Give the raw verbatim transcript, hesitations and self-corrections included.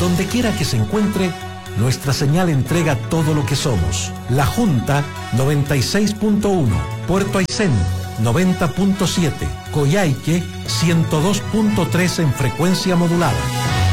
Donde quiera que se encuentre, nuestra señal entrega todo lo que somos. La Junta noventa y seis punto uno, Puerto Aysén noventa punto siete, Coyhaique ciento dos punto tres en frecuencia modulada.